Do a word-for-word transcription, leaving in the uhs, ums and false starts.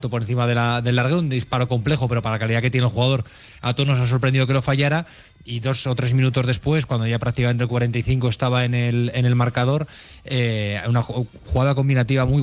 por encima de la, del larguero, un disparo complejo, pero para la calidad que tiene el jugador, a todos nos ha sorprendido que lo fallara. Y dos o tres minutos después, cuando ya prácticamente el cuarenta y cinco estaba en el, en el marcador, eh, una jugada combinativa muy